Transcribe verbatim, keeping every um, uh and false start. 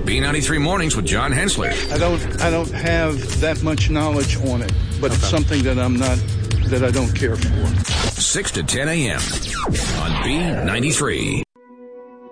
B ninety-three Mornings with John Hensler. I don't I don't have that much knowledge on it, but okay. It's something that I'm not, that I don't care for. six to ten a.m. on B ninety-three.